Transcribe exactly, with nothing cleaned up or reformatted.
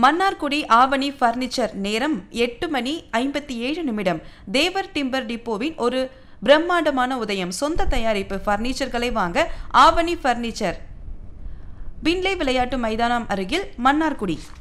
மன்னார்குடி ஆவணி furniture. நேரம் எட்டு மணி ஐம்பத்தி ஏழு நிமிடம். தேவர் டிம்பர் டிப்போவின் ஒரு பிரம்மாண்டமான உதயம். சொந்த தயாரிப்பு பர்னிச்சர்களை வாங்க ஆவணி பர்னிச்சர். பின்லே விளையாட்டு மைதானம் அருகில், மன்னார்குடி.